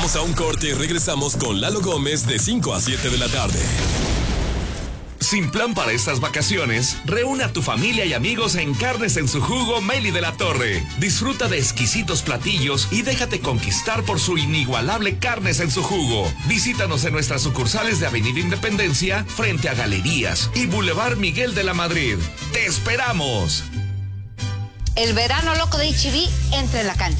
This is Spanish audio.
Vamos a un corte y regresamos con Lalo Gómez de 5 a 7 de la tarde. Sin plan para estas vacaciones, reúne a tu familia y amigos en Carnes en su Jugo Meli de la Torre. Disfruta de exquisitos platillos y déjate conquistar por su inigualable Carnes en su Jugo. Visítanos en nuestras sucursales de Avenida Independencia, frente a Galerías y Boulevard Miguel de la Madrid. ¡Te esperamos! El verano loco de H-E-B entra en la cancha.